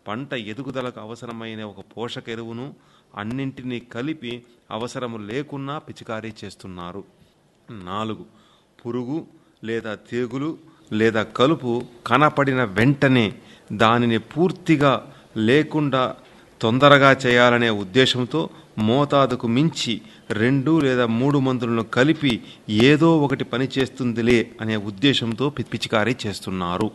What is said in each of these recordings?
పంట ఎదుగుదలకు అవసరమైన ఒక పోషక ఎరువును అన్నింటినీ కలిపి అవసరము లేకున్నా పిచికారీ చేస్తున్నారు. 4. పురుగు లేదా తెగులు లేదా కలుపు కనపడిన వెంటనే దానిని పూర్తిగా లేకుండా తొందరగా చేయాలనే ఉద్దేశంతో మోతాదుకు మించి 2 లేదా 3 మందులను కలిపి ఏదో ఒకటి పనిచేస్తుందిలే అనే ఉద్దేశంతో పిచికారీ చేస్తున్నారు.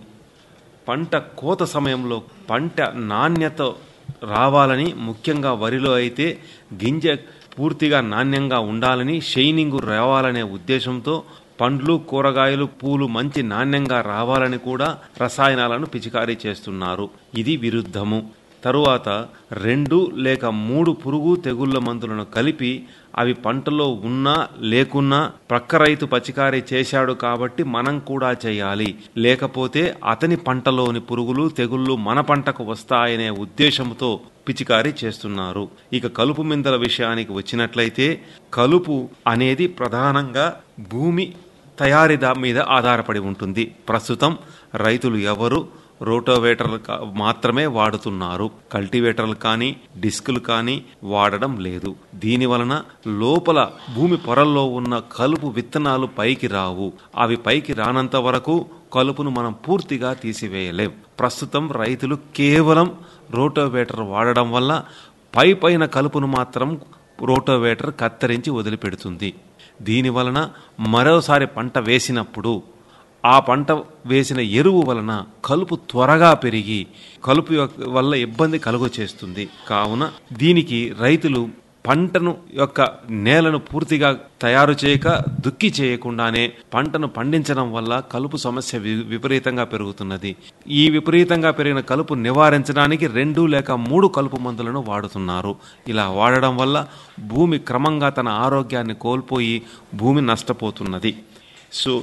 పంట కోత సమయంలో పంట నాణ్యత రావాలని, ముఖ్యంగా వరిలో అయితే గింజ పూర్తిగా నాణ్యంగా ఉండాలని, షైనింగ్ రావాలనే ఉద్దేశంతో పండ్లు, కూరగాయలు, పూలు మంచి నాణ్యంగా రావాలని కూడా రసాయనాలను పిచికారీ చేస్తున్నారు. ఇది విరుద్ధము. తరువాత 2 లేక 3 పురుగు తెగుళ్ల మందులను కలిపి అవి పంటలో ఉన్నా లేకున్నా ప్రక్క రైతు పిచికారీ చేశాడు కాబట్టి మనం కూడా చేయాలి, లేకపోతే అతని పంటలోని పురుగులు తెగుళ్ళు మన పంటకు వస్తాయనే ఉద్దేశంతో పిచికారీ చేస్తున్నారు. ఇక కలుపు మిందల విషయానికి వచ్చినట్లయితే కలుపు అనేది ప్రధానంగా భూమి తయారీ మీద ఆధారపడి ఉంటుంది. ప్రస్తుతం రైతులు ఎవరు రోటోవేటర్లు మాత్రమే వాడుతున్నారు. కల్టివేటర్లు కానీ డిస్కులు కానీ వాడడం లేదు. దీనివలన లోపల భూమి పొరల్లో ఉన్న కలుపు విత్తనాలు పైకి రావు. అవి పైకి రానంత వరకు కలుపును మనం పూర్తిగా తీసివేయలేం. ప్రస్తుతం రైతులు కేవలం రోటోవేటర్ వాడడం వల్ల పైన కలుపును మాత్రం రోటోవేటర్ కత్తిరించి వదిలిపెడుతుంది. దీనివలన మరోసారి పంట వేసినప్పుడు ఆ పంట వేసిన ఎరువు వలన కలుపు త్వరగా పెరిగి కలుపు వల్ల ఇబ్బంది కలుగచేస్తుంది. కావున దీనికి రైతులు పంటను యొక్క నేలను పూర్తిగా తయారు చేయక దుక్కి చేయకుండానే పంటను పండించడం వల్ల కలుపు సమస్య విపరీతంగా పెరుగుతున్నది. ఈ విపరీతంగా పెరిగిన కలుపు నివారించడానికి 2 లేక 3 కలుపు మందులను వాడుతున్నారు. ఇలా వాడడం వల్ల భూమి క్రమంగా తన ఆరోగ్యాన్ని కోల్పోయి భూమి నష్టపోతున్నది. సో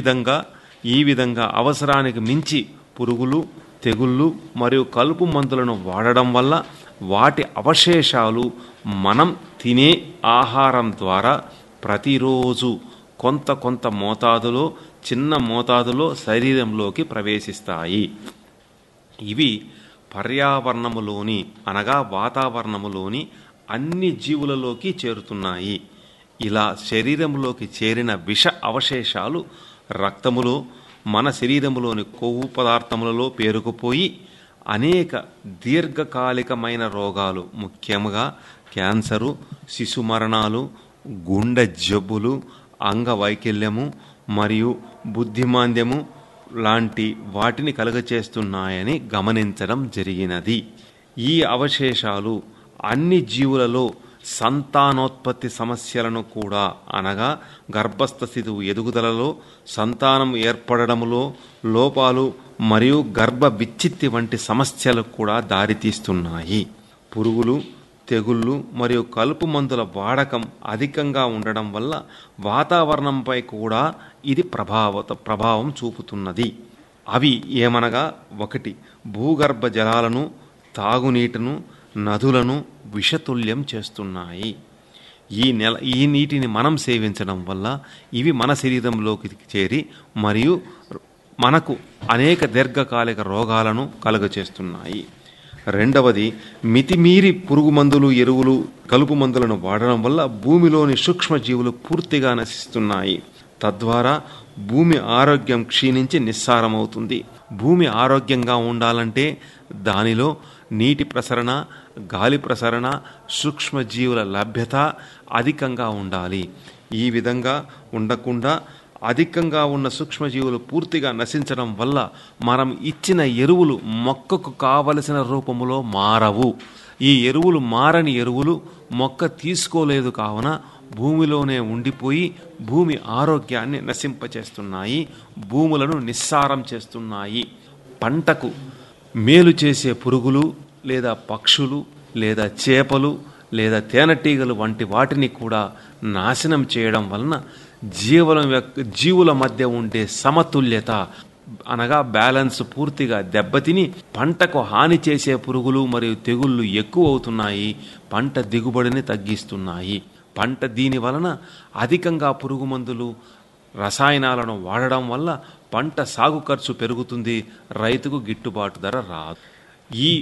ఈ విధంగా అవసరానికి మించి పురుగులు, తెగుళ్ళు మరియు కలుపు మందులను వాడడం వల్ల వాటి అవశేషాలు మనం తినే ఆహారం ద్వారా ప్రతిరోజు కొంత మోతాదులో, చిన్న మోతాదులో శరీరంలోకి ప్రవేశిస్తాయి. ఇవి పర్యావరణములోని అనగా వాతావరణములోని అన్ని జీవులలోకి చేరుతున్నాయి. ఇలా శరీరంలోకి చేరిన విష అవశేషాలు రక్తములో, మన శరీరములోని కొవ్వు పదార్థములలో పేరుకుపోయి అనేక దీర్ఘకాలికమైన రోగాలు, ముఖ్యంగా క్యాన్సరు, శిశు మరణాలు, గుండె జబ్బులు, అంగవైకల్యము మరియు బుద్ధిమాంద్యము లాంటి వాటిని కలుగచేస్తున్నాయని గమనించడం జరిగినది. ఈ అవశేషాలు అన్ని జీవులలో సంతానోత్పత్తి సమస్యలను కూడా అనగా గర్భస్థ శిశువు ఎదుగుదలలో, సంతానం ఏర్పడడంలో లోపాలు మరియు గర్భ విచ్ఛిత్తి వంటి సమస్యలకు కూడా దారితీస్తున్నాయి. పురుగులు, తెగుళ్ళు మరియు కలుపు మందుల వాడకం అధికంగా ఉండడం వల్ల వాతావరణంపై కూడా ఇది ప్రభావం చూపుతున్నది. అవి ఏమనగా 1. భూగర్భ జలాలను, తాగునీటిను, నదులను విషతుల్యం చేస్తున్నాయి. ఈ నీటిని మనం సేవించడం వల్ల ఇవి మన శరీరంలోకి చేరి మరియు మనకు అనేక దీర్ఘకాలిక రోగాలను కలుగచేస్తున్నాయి. 2. మితిమీరి పురుగు మందులు, ఎరువులు, కలుపు మందులను వాడడం వల్ల భూమిలోని సూక్ష్మజీవులు పూర్తిగా నశిస్తున్నాయి. తద్వారా భూమి ఆరోగ్యం క్షీణించి నిస్సారమవుతుంది. భూమి ఆరోగ్యంగా ఉండాలంటే దానిలో నీటి ప్రసరణ, గాలి ప్రసరణ, సూక్ష్మజీవుల లభ్యత అధికంగా ఉండాలి. ఈ విధంగా ఉండకుండా అధికంగా ఉన్న సూక్ష్మజీవులు పూర్తిగా నశించడం వల్ల మనం ఇచ్చిన ఎరువులు మొక్కకు కావలసిన రూపములో మారవు. ఈ ఎరువులు మారని ఎరువులు మొక్క తీసుకోలేదు. కావున భూమిలోనే ఉండిపోయి భూమి ఆరోగ్యాన్ని నశింపచేస్తున్నాయి, భూములను నిస్సారం చేస్తున్నాయి. పంటకు మేలు చేసే పురుగులు లేదా పక్షులు లేదా చేపలు లేదా తేనెటీగలు వంటి వాటిని కూడా నాశనం చేయడం వలన జీవుల మధ్య ఉండే సమతుల్యత అనగా బ్యాలెన్స్ పూర్తిగా దెబ్బతిని పంటకు హాని చేసే పురుగులు మరియు తెగుళ్ళు ఎక్కువ అవుతున్నాయి. పంట దిగుబడిని తగ్గిస్తున్నాయి. పంట దీని వలన అధికంగా పురుగు మందులు, రసాయనాలను వాడడం వల్ల పంట సాగు ఖర్చు పెరుగుతుంది, రైతుకు గిట్టుబాటు ధర రాదు. ఈ